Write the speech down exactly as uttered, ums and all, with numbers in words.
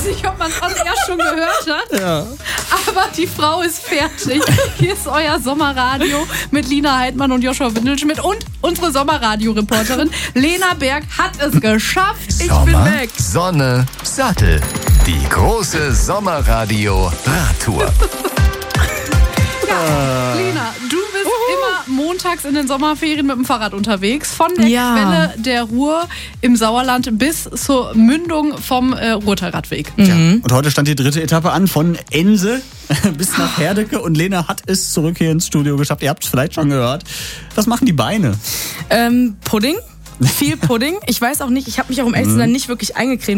weiß nicht, ob man es on air schon gehört hat, Ja. aber die Frau ist fertig. Hier ist euer Sommerradio mit Lina Heidmann und Joshua Windelschmidt und unsere Sommerradio-Reporterin Lena Berg hat es geschafft. Ich Sommer, bin weg. Sonne, Sattel. Die große Sommerradio-Radtour. Ja, Lena, du bist immer montags in den Sommerferien mit dem Fahrrad unterwegs. Von der Ja. Quelle der Ruhr im Sauerland bis zur Mündung vom äh, Ruhrtalradweg. Tja. Und heute stand die dritte Etappe an, von Ense bis nach Herdecke. Und Lena hat es zurück hier ins Studio geschafft. Ihr habt es vielleicht schon gehört. Was machen die Beine? Ähm, Pudding. Viel Pudding. Ich weiß auch nicht, ich habe mich auch um ehrlich zu sein nicht wirklich eingecremt.